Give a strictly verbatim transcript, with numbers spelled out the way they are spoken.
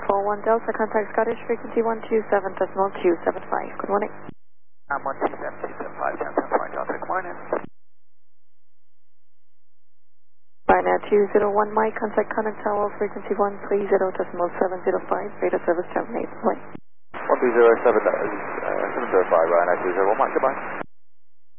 four one Delta, contact Scottish, frequency one two seven decimal two seven five. Good morning. I'm one two seven two seven five, ten ten point Delta, good morning. Ryanair two zero one Mike, contact Contact Tower, frequency one three zero decimal seven zero five, radar service terminate. Bye. one three zero seven, uh, seven zero five, Ryanair two zero one Mike, goodbye.